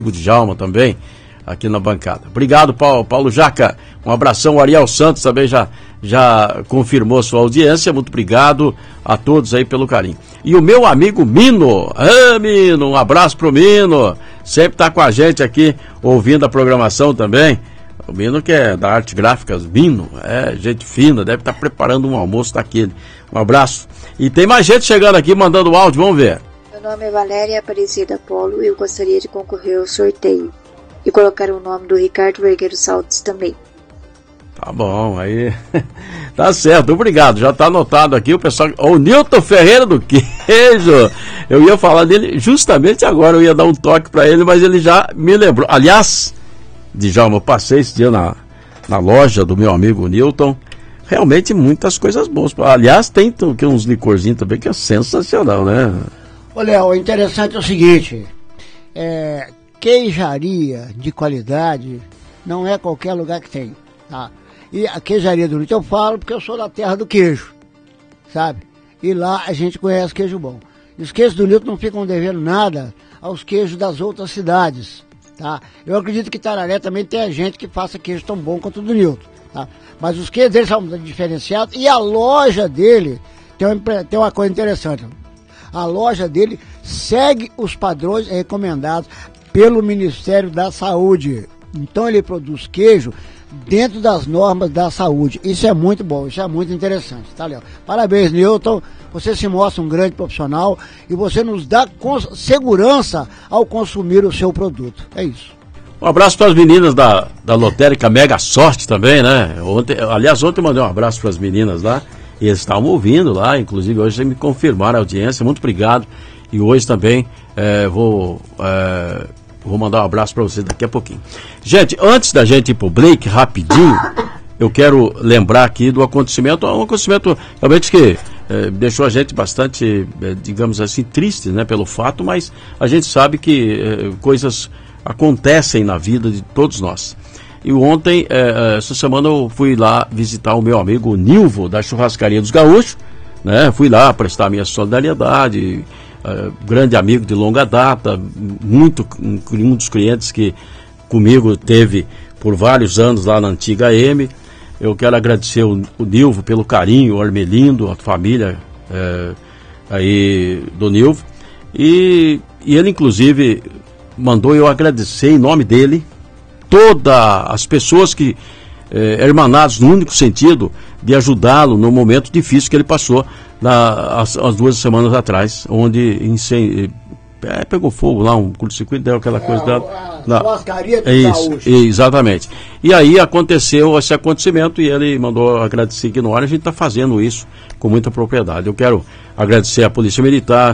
o Djalma também, aqui na bancada. Obrigado, Paulo Jaca. Um abração. O Ariel Santos também já confirmou sua audiência. Muito obrigado a todos aí pelo carinho. E o meu amigo Mino. Mino, um abraço pro Mino. Sempre tá com a gente aqui, ouvindo a programação também. O Mino que é da Arte Gráficas, Mino, gente fina, deve estar preparando um almoço daquele. Um abraço. E tem mais gente chegando aqui, mandando áudio, vamos ver. Meu nome é Valéria Aparecida Polo e eu gostaria de concorrer ao sorteio. E colocar o nome do Ricardo Vergueiro Saltes também. Tá bom, aí tá certo, obrigado, já tá anotado aqui o pessoal, o Nilton Ferreira do Queijo, eu ia falar dele justamente agora, eu ia dar um toque pra ele, mas ele já me lembrou. Aliás, Djalma, eu passei esse dia na loja do meu amigo Nilton, realmente muitas coisas boas, aliás tem uns licorzinhos também que é sensacional, né? Olha, o interessante é o seguinte, queijaria de qualidade não é qualquer lugar que tem, tá? E a queijaria do Nilton eu falo porque eu sou da terra do queijo, sabe? E lá a gente conhece queijo bom. E os queijos do Nilton não ficam devendo nada aos queijos das outras cidades, tá? Eu acredito que Tararé também tem gente que faça queijo tão bom quanto o do Nilton, tá? Mas os queijos dele são diferenciados e a loja dele tem uma coisa interessante. A loja dele segue os padrões recomendados pelo Ministério da Saúde. Então ele produz queijo dentro das normas da saúde. Isso é muito bom, isso é muito interessante, tá, Léo? Parabéns, Nilton. Você se mostra um grande profissional e você nos dá segurança ao consumir o seu produto. É isso. Um abraço para as meninas da Lotérica Mega Sorte também, né? Ontem eu mandei um abraço para as meninas lá. E eles estavam ouvindo lá, inclusive hoje vocês me confirmaram a audiência. Muito obrigado. E hoje também vou mandar um abraço para vocês daqui a pouquinho. Gente, antes da gente ir pro break, rapidinho, eu quero lembrar aqui do acontecimento, um acontecimento realmente que deixou a gente bastante, digamos assim, triste, né, pelo fato, mas a gente sabe que coisas acontecem na vida de todos nós. E ontem, essa semana, eu fui lá visitar o meu amigo Nilvo, da Churrascaria dos Gaúchos, né, fui lá prestar minha solidariedade, grande amigo de longa data, um dos clientes que comigo teve por vários anos lá na antiga AM. Eu quero agradecer o Nilvo pelo carinho, o Armelindo, a família aí do Nilvo. E ele, inclusive, mandou eu agradecer em nome dele todas as pessoas que hermanados no único sentido de ajudá-lo no momento difícil que ele passou as 2 semanas atrás, onde pegou fogo lá, um curto-circuito, deu aquela coisa da churrascaria do Gaúcho. Exatamente. E aí aconteceu esse acontecimento e ele mandou agradecer que na hora a gente está fazendo isso com muita propriedade. Eu quero agradecer a Polícia Militar,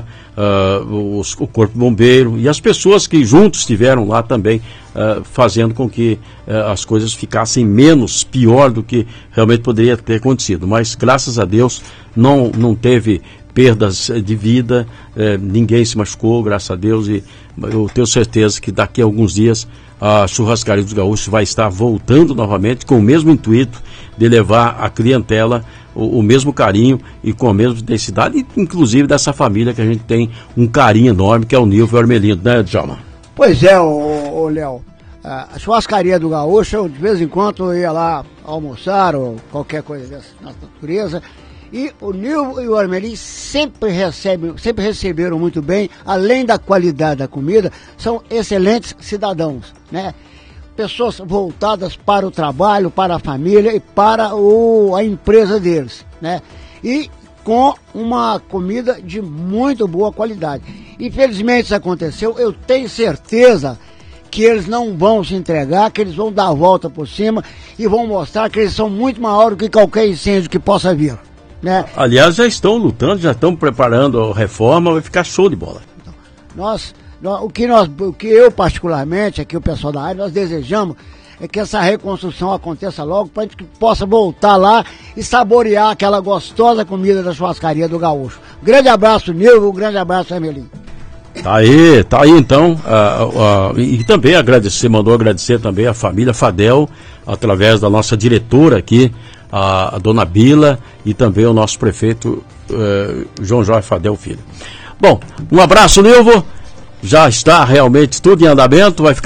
o Corpo Bombeiro e as pessoas que juntos estiveram lá também, fazendo com que as coisas ficassem menos pior do que realmente poderia ter acontecido. Mas graças a Deus não teve perdas de vida, ninguém se machucou, graças a Deus, e eu tenho certeza que daqui a alguns dias a Churrascaria dos Gaúchos vai estar voltando novamente com o mesmo intuito de levar a clientela o mesmo carinho e com a mesma intensidade, inclusive dessa família que a gente tem um carinho enorme, que é o Nilvo e o Armelindo, né, Djalma? Pois é, ô Léo, a Churrascaria do Gaúcho, eu, de vez em quando eu ia lá almoçar ou qualquer coisa dessa natureza. E o Nilvo e o Armelim sempre receberam muito bem, além da qualidade da comida, são excelentes cidadãos, né? Pessoas voltadas para o trabalho, para a família e para a empresa deles, né? E com uma comida de muito boa qualidade. Infelizmente isso aconteceu, eu tenho certeza que eles não vão se entregar, que eles vão dar a volta por cima e vão mostrar que eles são muito maiores do que qualquer incêndio que possa vir. Né? Aliás, já estão lutando, já estão preparando a reforma, vai ficar show de bola. Então, o que eu particularmente, aqui o pessoal da área, nós desejamos é que essa reconstrução aconteça logo para a gente possa voltar lá e saborear aquela gostosa comida da Churrascaria do Gaúcho. Grande abraço, Nilvo, grande abraço, Emelinho. Tá aí então, e também mandou agradecer também a família Fadel, através da nossa diretora aqui, a dona Bila, e também o nosso prefeito João Jorge Fadel Filho. Bom, um abraço, Nilvo. já está realmente tudo em andamento? Vai ficar